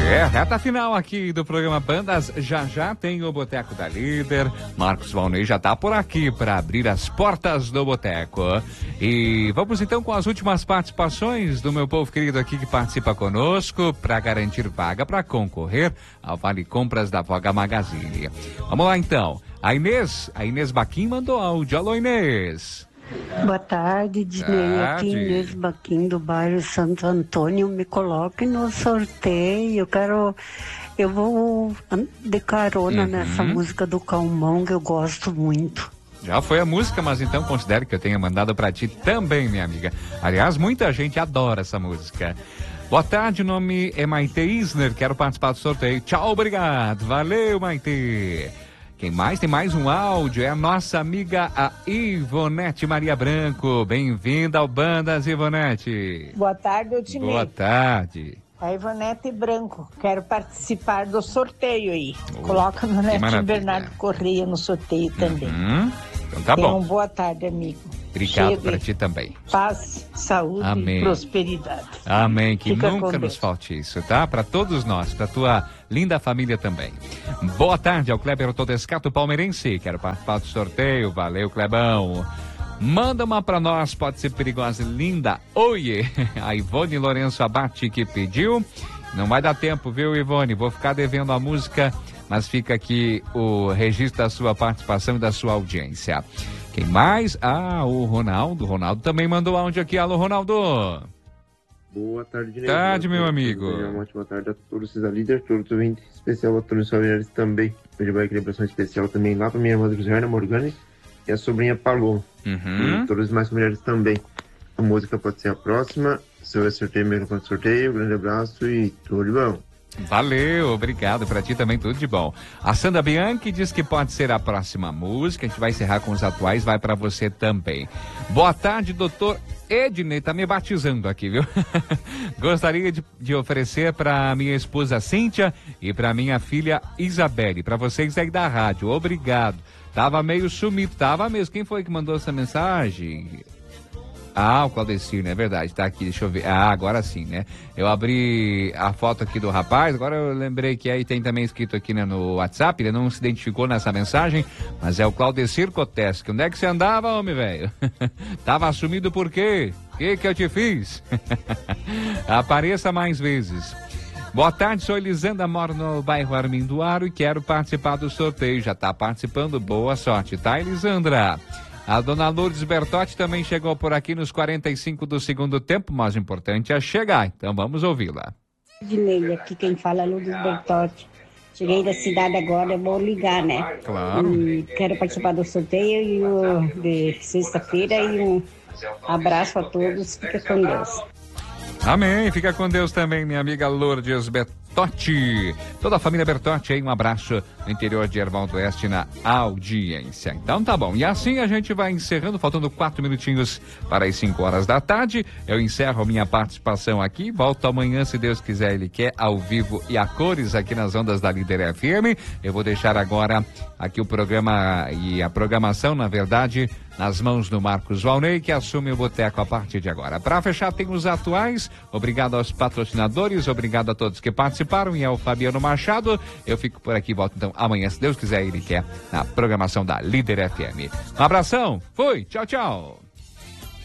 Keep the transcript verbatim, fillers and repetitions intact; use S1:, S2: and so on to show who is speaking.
S1: É, reta final aqui do programa Bandas. Já já tem o Boteco da Líder. Marcos Valnei já tá por aqui para abrir as portas do Boteco. E vamos então com as últimas participações do meu povo querido aqui que participa conosco para garantir vaga para concorrer ao Vale Compras da Voga Magazine. Vamos lá então. A Inês, a Inês Baquim mandou áudio. Alô, Inês.
S2: Boa tarde, Dinei. Aqui Inês Baquim do bairro Santo Antônio. Me coloque no sorteio. Eu quero. Eu vou de carona uhum. nessa música do Calmon, que eu gosto muito.
S1: Já foi a música, mas então considere que eu tenha mandado pra ti também, minha amiga. Aliás, muita gente adora essa música. Boa tarde, o nome é Maite Isner. Quero participar do sorteio. Tchau, obrigado. Valeu, Maite. Quem mais? Tem mais um áudio, é a nossa amiga a Ivonete Maria Branco. Bem-vinda ao Bandas, Ivonete.
S3: Boa tarde, Otinei.
S1: Boa tarde.
S3: A Ivonete Branco, quero participar do sorteio aí. Oh, coloca meu netinho Bernardo Correia no sorteio também.
S1: Uhum. Então tá
S3: Tenham
S1: bom.
S3: Uma boa tarde, amigo.
S1: Obrigado para ti também.
S3: Paz, saúde Amém. E prosperidade.
S1: Amém, que
S3: Fica
S1: nunca nos falte isso, tá? Para todos nós, para tua linda família também. Boa tarde ao Kleber Todescato Palmeirense, quero participar do sorteio, valeu Clebão. Manda uma pra nós, pode ser perigosa, linda. Oiê, a Ivone Lourenço Abate que pediu. Não vai dar tempo, viu, Ivone? Vou ficar devendo a música, mas fica aqui o registro da sua participação e da sua audiência. Quem mais? Ah, o Ronaldo. Ronaldo também mandou áudio aqui. Alô, Ronaldo.
S4: Boa tarde, Boa
S1: tarde, meu amigo.
S4: Uma ótima tarde a todos vocês da Líder, todos os ouvintes, especial a todos os familiares também. Hoje vai aquele abração especial também lá para minha irmã Josiana Morgani e a sobrinha Palom.
S1: Uhum.
S4: E todos os mais familiares também. A música pode ser a próxima. Se eu acertei mesmo com o sorteio, um grande abraço e tudo de bom.
S1: Valeu, obrigado, pra ti também tudo de bom. A Sandra Bianchi diz que pode ser a próxima música, a gente vai encerrar com os atuais, vai pra você também. Boa tarde, doutor Ednei, tá me batizando aqui, viu? Gostaria de, de oferecer pra minha esposa Cíntia e pra minha filha Isabelle, pra vocês aí da rádio, obrigado. Tava meio sumido, tava mesmo, quem foi que mandou essa mensagem? Ah, o Claudecir, né? É verdade, tá aqui, deixa eu ver. Ah, agora sim, né? Eu abri a foto aqui do rapaz, agora eu lembrei que aí tem também escrito aqui, né, no WhatsApp, ele não se identificou nessa mensagem, mas é o Claudecir Coteschi. Onde é que você andava, homem, velho? Tava sumido por quê? O que que eu te fiz? Apareça mais vezes. Boa tarde, sou Elisandra, moro no bairro Armindoaro e quero participar do sorteio. Já tá participando, boa sorte, tá, Elisandra? A dona Lourdes Bertotti também chegou por aqui nos quarenta e cinco do segundo tempo, mas o importante é chegar, então vamos ouvi-la.
S2: Dinei, aqui quem fala é Lourdes Bertotti. Cheguei da cidade agora, eu vou ligar, né?
S1: Claro.
S2: E quero participar do sorteio e o, de sexta-feira e um abraço a todos, fica com Deus.
S1: Amém, fica com Deus também, minha amiga Lourdes Bertotti. Toda a família Bertotti aí, um abraço no interior de Erval do Oeste na audiência. Então tá bom, e assim a gente vai encerrando, faltando quatro minutinhos para as cinco horas da tarde. Eu encerro minha participação aqui, volto amanhã, se Deus quiser, Ele quer, ao vivo e a cores aqui nas ondas da Líder F M. Eu vou deixar agora aqui o programa e a programação, na verdade, nas mãos do Marcos Valnei, que assume o Boteco a partir de agora. Para fechar, tem os atuais. Obrigado aos patrocinadores, obrigado a todos que participaram e ao Fabiano Machado. Eu fico por aqui, volto então amanhã, se Deus quiser, Ele quer, na programação da Líder F M. Um abração, fui, tchau, tchau.